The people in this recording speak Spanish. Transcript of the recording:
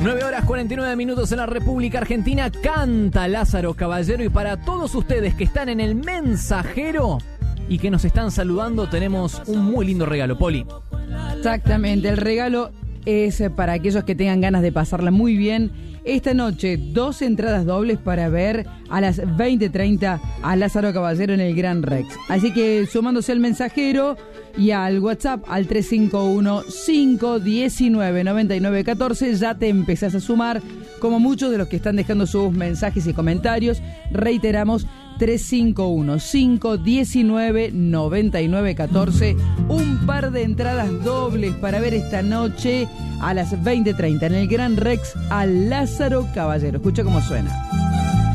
9 horas 49 minutos en la República Argentina. Canta Lázaro Caballero. Y para todos ustedes que están en el mensajero y que nos están saludando, tenemos un muy lindo regalo, Poli. Exactamente, el regalo es para aquellos que tengan ganas de pasarla muy bien. Esta noche, 2 entradas dobles para ver a las 20:30 a Lázaro Caballero en el Gran Rex. Así que sumándose al mensajero y al WhatsApp al 351-519-9914, ya te empezás a sumar, como muchos de los que están dejando sus mensajes y comentarios. Reiteramos, 351-519-9914, un par de entradas dobles para ver esta noche a las 20:30 en el Gran Rex a Lázaro Caballero. Escucha cómo suena.